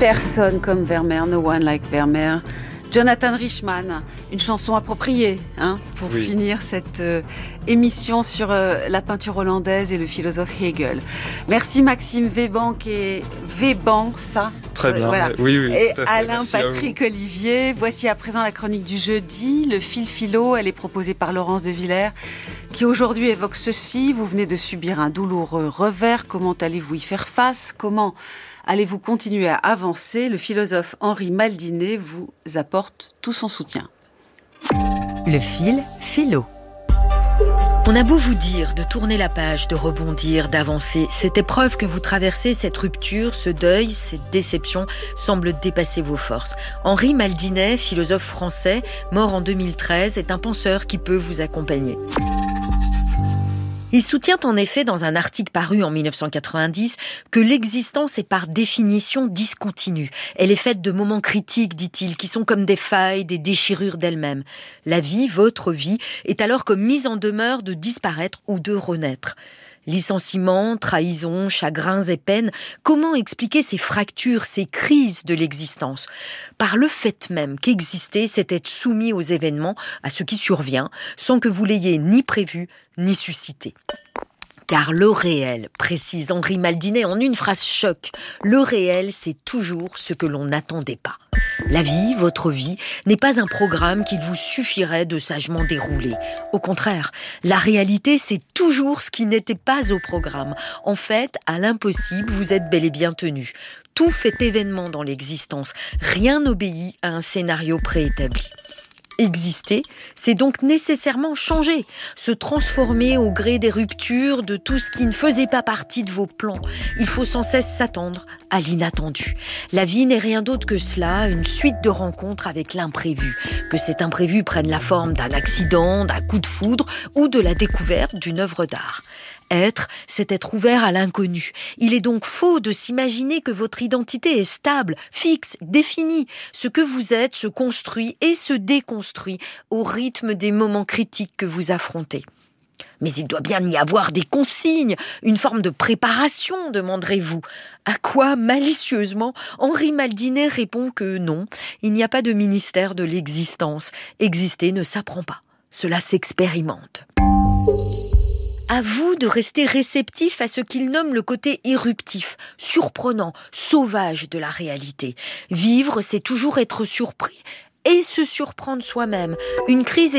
Personne comme Vermeer, no one like Vermeer. Jonathan Richman, une chanson appropriée pour finir cette émission sur la peinture hollandaise et le philosophe Hegel. Merci Maxime Webank et Webank, ça. Très bien, voilà. Oui, et tout à fait. Alain Merci Patrick Olivier. Voici à présent la chronique du jeudi, le fil philo. Elle est proposée par Laurence de Villers, qui aujourd'hui évoque ceci. Vous venez de subir un douloureux revers. Comment allez-vous y faire face ? Comment allez-vous continuer à avancer ? Le philosophe Henri Maldinet vous apporte tout son soutien. Le fil philo. On a beau vous dire de tourner la page, de rebondir, d'avancer, cette épreuve que vous traversez, cette rupture, ce deuil, cette déception semble dépasser vos forces. Henri Maldinet, philosophe français, mort en 2013, est un penseur qui peut vous accompagner. Il soutient en effet dans un article paru en 1990 que l'existence est par définition discontinue. Elle est faite de moments critiques, dit-il, qui sont comme des failles, des déchirures d'elle-même. La vie, votre vie, est alors comme mise en demeure de disparaître ou de renaître. Licenciements, trahisons, chagrins et peines, comment expliquer ces fractures, ces crises de l'existence ? Par le fait même qu'exister, c'est être soumis aux événements, à ce qui survient, sans que vous l'ayez ni prévu, ni suscité. Car le réel, précise Henri Maldinet en une phrase choc, le réel, c'est toujours ce que l'on n'attendait pas. La vie, votre vie, n'est pas un programme qu'il vous suffirait de sagement dérouler. Au contraire, la réalité, c'est toujours ce qui n'était pas au programme. En fait, à l'impossible, vous êtes bel et bien tenu. Tout fait événement dans l'existence. Rien n'obéit à un scénario préétabli. Exister, c'est donc nécessairement changer, se transformer au gré des ruptures, de tout ce qui ne faisait pas partie de vos plans. Il faut sans cesse s'attendre à l'inattendu. La vie n'est rien d'autre que cela, une suite de rencontres avec l'imprévu. Que cet imprévu prenne la forme d'un accident, d'un coup de foudre ou de la découverte d'une œuvre d'art. Être, c'est être ouvert à l'inconnu. Il est donc faux de s'imaginer que votre identité est stable, fixe, définie. Ce que vous êtes se construit et se déconstruit au rythme des moments critiques que vous affrontez. Mais il doit bien y avoir des consignes, une forme de préparation, demanderez-vous. À quoi, malicieusement, Henri Maldinet répond que non, il n'y a pas de ministère de l'existence. Exister ne s'apprend pas, cela s'expérimente. À vous de rester réceptif à ce qu'il nomme le côté éruptif, surprenant, sauvage de la réalité. Vivre, c'est toujours être surpris et se surprendre soi-même. Une crise